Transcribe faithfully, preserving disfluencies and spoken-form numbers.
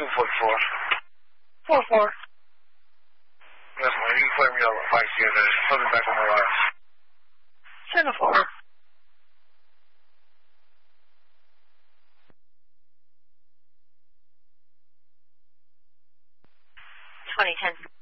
two forty-four. Four four. Yes, ma'am. You can play me over if I get it. Put me back on the line. Singapore. Twenty ten.